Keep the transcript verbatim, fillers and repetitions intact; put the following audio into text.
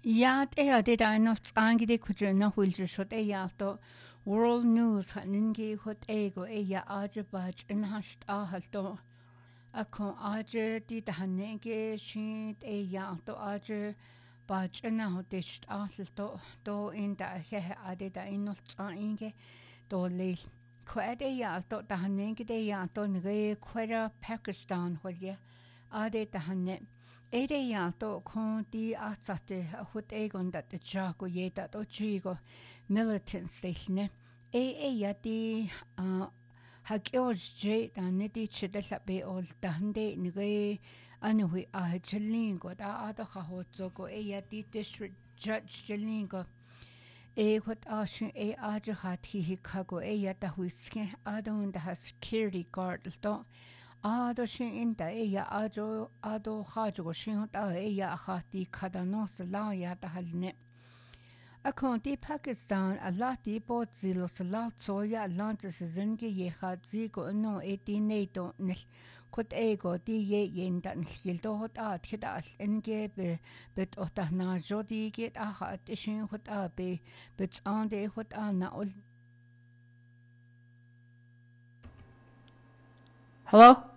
Ja, det er det, der er noget strange, det kunne jeg nok ville så det er to World News han ingi hot ego e ya aje baj en hast a halto akon aje di da hanege shit e ya to aje baj en hotist a halto do in da he ade da in not inge do le kwade ya to da hanege de ya to nge kwara Pakistan holje ade da hanne Ede ya to kon di atsate hot egon dat de jago ye dat o chigo militant station e e ya di hakios je da ne di chidela be ol dande nge anu hui a chilingo da ada ha hotzo go e ya di district judge chilingo e hot a shin e a je hat hi hi kago e ya da hui ske adon da security guard to Ado shin inta eya ado ado hajo shin ta eya hati kada no sala ya ta halne akon di Pakistan a lati po zilo sala soya lanta se zinge ye khazi go no eti neto nil kot ego di ye yenda nil do hot a thida enge be bet ota na jodi get a hat shin hot a be bet ande hot a na ol Hello